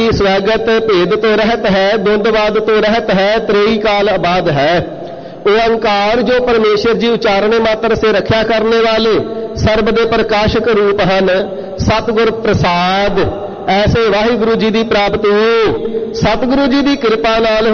ਸਵਾਗਤ ਭੇਦ ਤੋਂ ਰਹਿਤ ਹੈ, ਦੁੰਦਵਾਦ ਤੋਂ ਰਹਿਤ ਹੈ, त्रेई काल आबाद है। ओंकार जो परमेश्वर जी उचारने मात्र से रखा करने वाले सर्ब दे प्रकाशक रूप हैं। सतगुर प्रसाद ऐसे वाहिगुरु जी की प्राप्ति सतगुरु जी की कृपा नाल